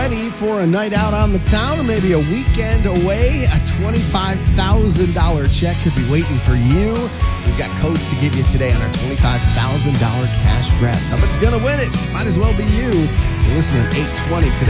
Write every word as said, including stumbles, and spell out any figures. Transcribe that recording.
ready for a night out on the town or maybe a weekend away, a twenty-five thousand dollars check could be waiting for you. We've got codes to give you today on our twenty-five thousand dollars cash grab. Somebody's going to win it. Might as well be you. You're listening to eight twenty today.